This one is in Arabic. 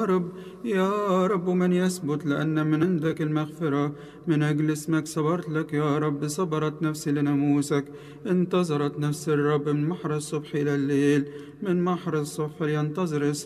رب يا رب. من يثبت لأن من عندك المغفرة، من أجل اسمك صبرت لك يا رب. صبرت نفسي لناموسك، انتظرت نفس الرب من محر الصبح إلى الليل، من محر الصبح لينتظر